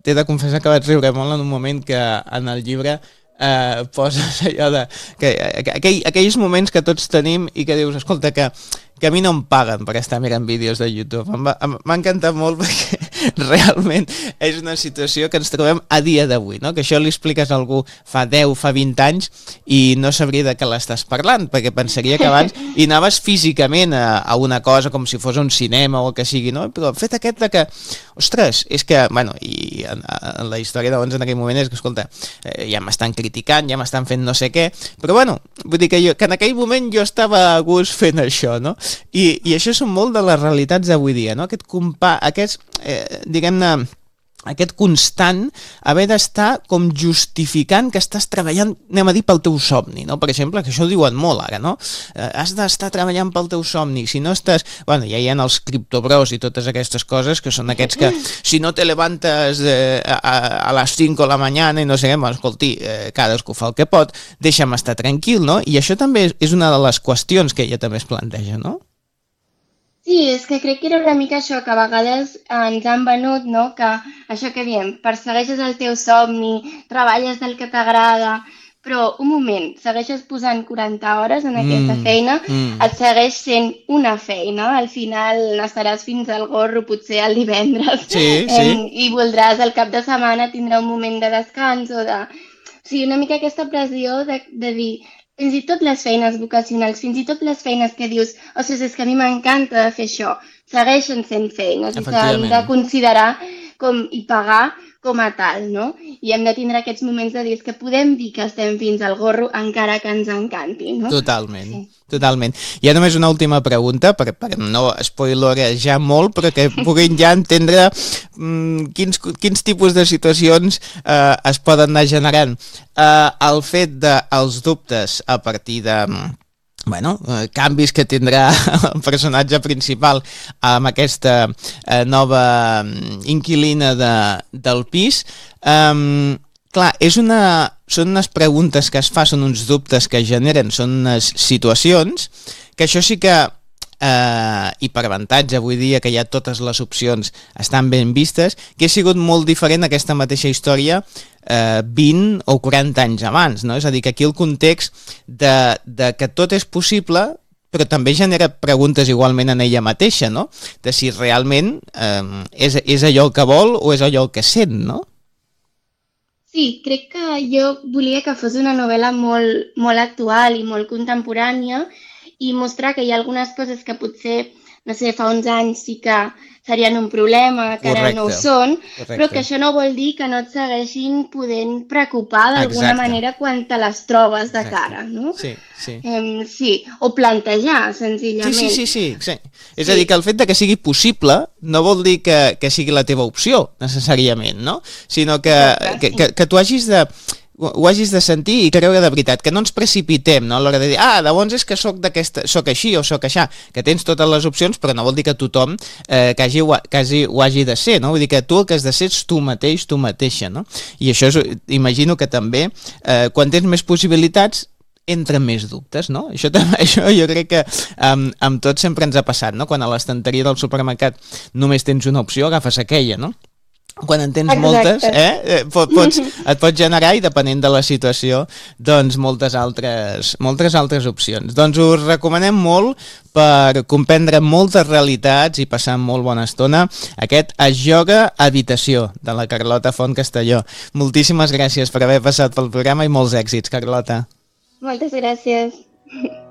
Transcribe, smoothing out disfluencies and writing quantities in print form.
t'he de confessar que vaig riure molt en un moment que en el llibre poses allò de... aquells moments que tots tenim i que dius, escolta, que a mi no em paguen per estar mirant vídeos de YouTube. M'ha encantat molt perquè realment és una situació que ens trobem a dia d'avui, no? Que això li expliques a algú fa 10, fa 20 anys i no sabria de què l'estàs parlant, perquè pensaria que abans hi anaves físicament a una cosa com si fos un cinema o el que sigui, no? Però el fet aquest de que, ostres, és que, bueno, i en la història d'abans en aquell moment és que, escolta, ja m'estan criticant, ja m'estan fent no sé què, però bueno, vull dir que en aquell moment jo estava a gust fent això, no? I això són molt de les realitats d'avui dia, no? Diguem-ne, aquest constant haver d'estar com justificant que estàs treballant, anem a dir, pel teu somni, no? Per exemple, que això ho diuen molt ara, no? Has d'estar treballant pel teu somni, si no estàs... Bueno, ja hi ha els criptobros i totes aquestes coses que són aquests que si no te levantes a les 5 de la mañana i no sé què, escolti, cadascú fa el que pot, deixa'm estar tranquil, no? I això també és una de les qüestions que ella també es planteja, no? Sí, és que crec que era una mica això, que a vegades ens han venut, no?, que això que diem, persegueixes el teu somni, treballes del que t'agrada, però un moment, segueixes posant 40 hores en aquesta feina, et segueix sent una feina, al final estaràs fins al gorro potser el divendres, i voldràs el cap de setmana tindrà un moment de descans o de... O sigui, una mica aquesta pressió de dir... Fins i tot les feines vocacionals, fins i tot les feines que dius, ostres, és que a mi m'encanta de fer això, segueixen sent feines i s'han de considerar i pagar com a tal, no? I hem de tindre aquests moments de dir que podem dir que estem fins al gorro encara que ens encanti, no? Totalment, totalment. Hi ha només una última pregunta, per no spoilerejar molt, però que puguin ja entendre quins tipus de situacions es poden anar generant. El fet dels dubtes a partir de... canvis que tindrà el personatge principal amb aquesta nova inquilina del pis. Clar, són unes preguntes que es fa, són uns dubtes que generen, són unes situacions que això sí que, i per avantatge avui dia que ja totes les opcions estan ben vistes, que ha sigut molt diferent aquesta mateixa història 20 o 40 anys abans, no? És a dir, que aquí el context de que tot és possible, però també genera preguntes igualment en ella mateixa, no? De si realment és allò que vol o és allò que sent, no? Sí, crec que jo volia que fos una novel·la molt, molt actual i molt contemporània i mostrar que hi ha algunes coses que potser, no sé, fa uns anys sí que serien un problema, que ara no ho són, però que això no vol dir que no et segueixin podent preocupar d'alguna manera quan te les trobes de cara, no? Sí. Sí, o plantejar, senzillament. Sí. És a dir, que el fet de que sigui possible no vol dir que sigui la teva opció, necessàriament, no? Sinó que tu ho hagis de sentir i creure de veritat, que no ens precipitem, no? A l'hora de dir, llavors és que soc així o soc aixà, que tens totes les opcions, però no vol dir que tothom quasi ho hagi de ser, no? Vull dir que tu el que has de ser és tu mateix, tu mateixa, no? I això imagino que també, quan tens més possibilitats, entren més dubtes, no? Això jo crec que amb tot sempre ens ha passat, no? Quan a l'estanteria del supermercat només tens una opció, agafes aquella, no? Quan en tens moltes, et pots generar, i depenent de la situació, doncs moltes altres opcions. Doncs us recomanem molt per comprendre moltes realitats i passar molt bona estona aquest Es Joga Habitació, de la Carlota Font Castelló. Moltíssimes gràcies per haver passat pel programa i molts èxits, Carlota. Moltes gràcies.